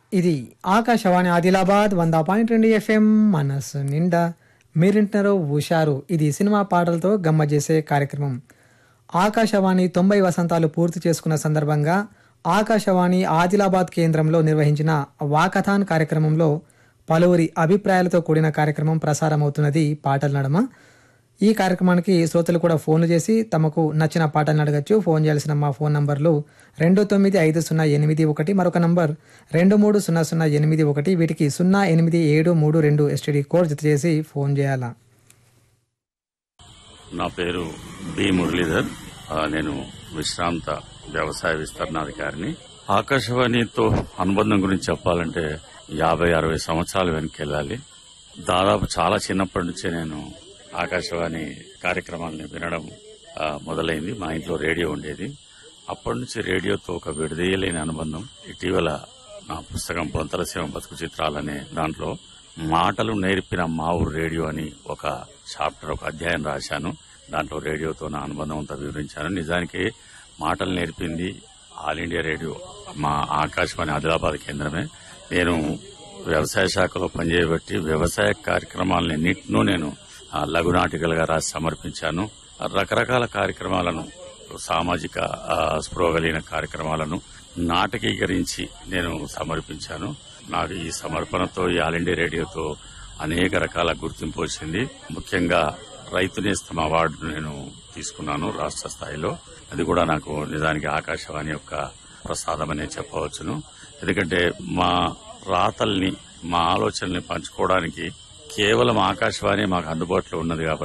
ఇది ఆకాశవాణి ఆదిలాబాద్ 100.2 FM మనసు నిండా మీరింటున్నారు హుషారు. ఇది సినిమా పాటలతో గమ్మ చేసే కార్యక్రమం. ఆకాశవాణి 90 వసంతాలు పూర్తి చేసుకున్న సందర్భంగా ఆకాశవాణి ఆదిలాబాద్ కేంద్రంలో నిర్వహించిన వాకథాన్ కార్యక్రమంలో పలువురి అభిప్రాయాలతో కూడిన కార్యక్రమం ప్రసారమవుతున్నది పాటల నడమ. ఈ కార్యక్రమానికి శ్రోతలు కూడా ఫోన్లు చేసి తమకు నచ్చిన పాటలను అడగచ్చు. ఫోన్ చేయాల్సిన మా ఫోన్ నంబర్లు 295081, మరొక నంబర్ 230081. వీటికి 08732 ఎస్టీడీ కోడ్ జత చేసి ఫోన్ చేయాలా. నా పేరు బి మురళీధర్. నేను విశ్రాంత వ్యవసాయ విస్తరణాధికారిని. ఆకాశవాణితో అనుబంధం గురించి చెప్పాలంటే 50-60 సంవత్సరాలు వెనక్కి వెళ్ళాలి. దాదాపు చాలా చిన్నప్పటి నుంచే నేను ఆకాశవాణి కార్యక్రమాలని వినడం మొదలైంది. మా ఇంట్లో రేడియో ఉండేది. అప్పటి నుంచి రేడియోతో ఒక విడదీయలేని అనుబంధం. ఇటీవల నా పుస్తకం బొంతల సీమ బతుకు చిత్రాలనే దాంట్లో మాటలు నేర్పిన మా ఊరు రేడియో అని ఒక చాప్టర్, ఒక అధ్యాయం రాశాను. దాంట్లో రేడియోతో నా అనుబంధం అంతా వివరించాను. నిజానికి మాటలు నేర్పింది ఆల్ ఇండియా రేడియో, మా ఆకాశవాణి ఆదిలాబాద్ కేంద్రమే. నేను వ్యవసాయ శాఖలో పనిచేయబట్టి వ్యవసాయ కార్యక్రమాలన్నింటినూ నేను లఘునాటికలుగా రాసి సమర్పించాను. రకరకాల కార్యక్రమాలను, సామాజిక స్పృహ కలిగిన కార్యక్రమాలను నాటకీకరించి నేను సమర్పించాను. నాకు ఈ సమర్పణతో ఈ ఆల్ ఇండియా రేడియోతో అనేక రకాల గుర్తింపు వచ్చింది. ముఖ్యంగా రైతు నేస్తం అవార్డు నేను తీసుకున్నాను రాష్ట్ర స్థాయిలో. అది కూడా నాకు నిజానికి ఆకాశవాణి యొక్క ప్రసాదమనే చెప్పవచ్చును. ఎందుకంటే మా రాతల్ని, మా ఆలోచనల్ని పంచుకోవడానికి కేవలం ఆకాశవాణి మాకు అందుబాటులో ఉన్నది కాబట్టి